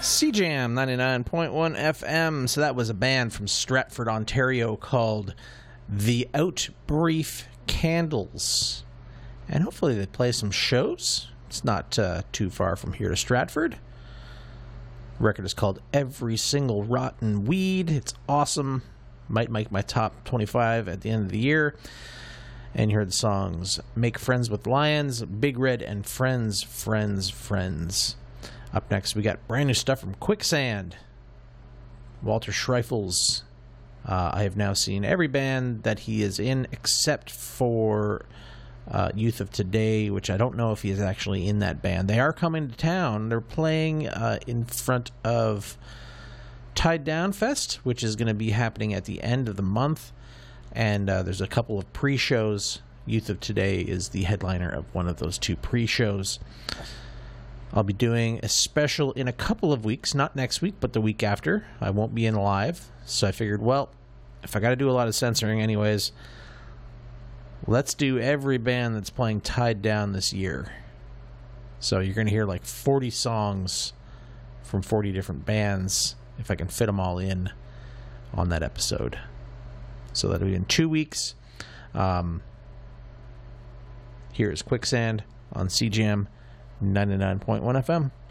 CJAM 99.1 FM. So that was a band from Stratford, Ontario called The Outbrief Candles. And hopefully they play some shows. It's not too far from here to Stratford. The record is called Every Single Rotten Weed. It's awesome. Might make my top 25 at the end of the year. And you heard the songs Make Friends with Lions, Big Red, and Friends, Friends, Friends. Up next, we got brand new stuff from Quicksand. Walter Schreifels. I have now seen every band that he is in except for Youth of Today, which I don't know if he is actually in that band. They are coming to town. They're playing in front of Tied Down Fest, which is going to be happening at the end of the month. And there's a couple of pre-shows. Youth of Today is the headliner of one of those two pre-shows. I'll be doing a special in a couple of weeks, not next week, but the week after. I won't be in live, so I figured, well, if I got to do a lot of censoring anyways, let's do every band that's playing Tied Down this year. So you're going to hear like 40 songs from 40 different bands, if I can fit them all in on that episode. So that'll be in 2 weeks. Here is Quicksand on CJAM 99.1 FM.